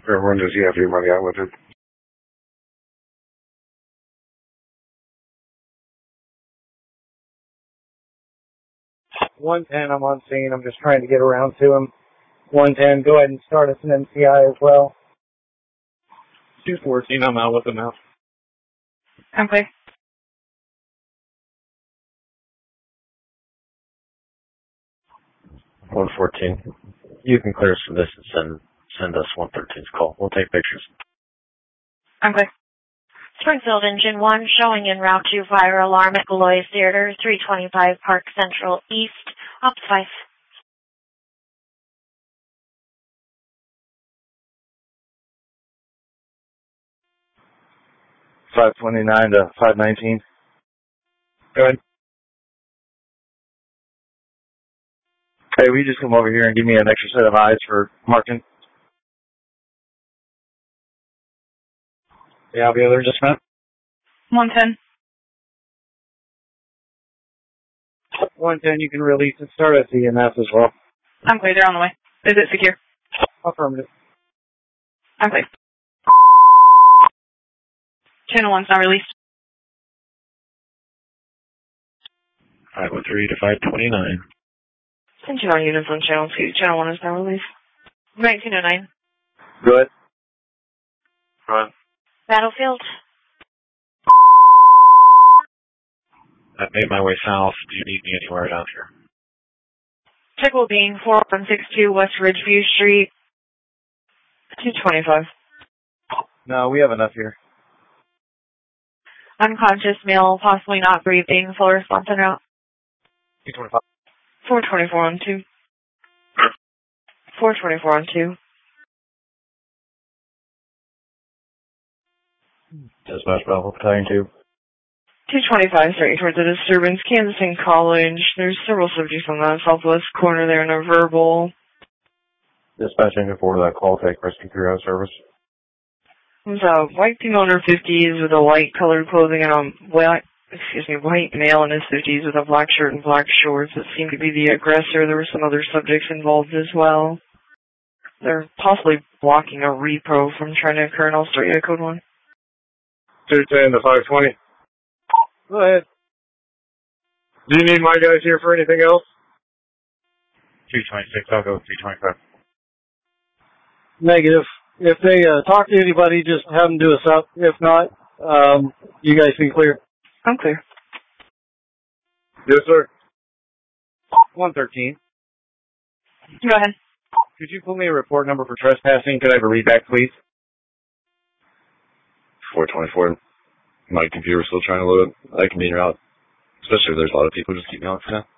When does he have your money out with it? 110, I'm on scene. I'm just trying to get around to him. 110, go ahead and start us an MCI as well. 214, I'm out with him now. I'm clear. 114. You can clear us from this and send us 113's call. We'll take pictures. I'm clear. Springfield Engine 1 showing en route to fire alarm at Galois Theater, 325 Park Central East, Ops 5. $529 to $519. Go ahead. Hey, will you just come over here and give me an extra set of eyes for marking? Yeah, I'll be over there just a minute. 110. 110, you can release and start at the EMS as well. I'm clear. They're on the way. Is it secure? Affirmative. I'm clear. Channel 1's not released. 503 to 529. Send you on units on Channel 2. Channel 1 is not released. 1909. Go ahead. Go ahead. Battlefield. I made my way south. Do you need me anywhere down here? Check will being 4162 West Ridgeview Street. 225. No, we have enough here. Unconscious male, possibly not breathing. Full response en route. 225. 424 on 2. 424 on 2. Dispatch Bravo Battalion 2. 225 straight towards the disturbance. Kansas and College. There's several subjects on that southwest corner there in a verbal. Dispatch Engine 4 to that call. Take rescue crew out of service. There's a white female in her 50s with a light colored clothing and a white male in his 50s with a black shirt and black shorts that seemed to be the aggressor. There were some other subjects involved as well. They're possibly blocking a repro from trying to occur, and I'll start you at code 1. 210 to 520. Go ahead. Do you need my guys here for anything else? 226, I'll go with 225. Negative. If they talk to anybody, just have them do us up. If not, you guys can clear. I'm clear. Yes, sir. 113. Go ahead. Could you pull me a report number for trespassing? Could I have a readback, please? 424. My computer's still trying to load it. I can be in route. Especially if there's a lot of people, just keep me on for now.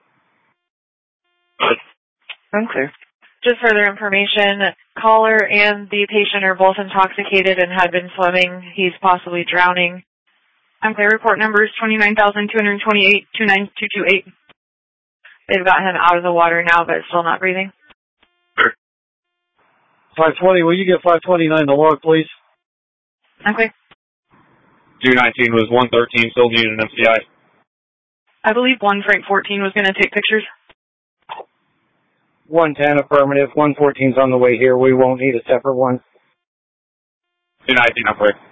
I'm clear. Just further information, caller and the patient are both intoxicated and had been swimming. He's possibly drowning. I'm clear. Report number is 29,228, 29228. They've got him out of the water now, but still not breathing. 520, will you get 529 to log, please? I'm clear. 219 was 113, still needed an MCI. I believe 1 Frank 14 was going to take pictures. 110, affirmative. 114's on the way here. We won't need a separate one. 219, I'm clear.